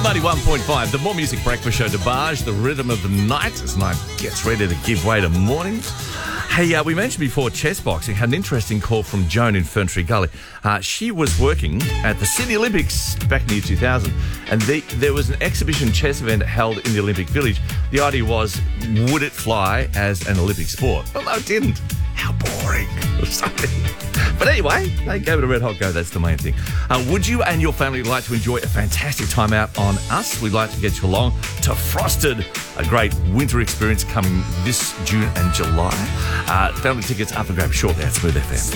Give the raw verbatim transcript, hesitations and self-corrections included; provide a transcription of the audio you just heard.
ninety-one point five, the More Music Breakfast Show. DeBarge, the rhythm of the night as night gets ready to give way to morning. Hey, uh, we mentioned before chess boxing. Had an interesting call from Joan in Ferntree Gully. Uh, she was working at the Sydney Olympics back in the year two thousand, and the, there was an exhibition chess event held in the Olympic Village. The idea was, would it fly as an Olympic sport? Well, no, it didn't. How boring. But anyway, they gave it a red hot go. That's the main thing. Uh, would you and your family like to enjoy a fantastic time out on us? We'd like to get you along to Frosted, a great winter experience coming this June and July. Uh, family tickets up for grabs shortly at Smooth F M.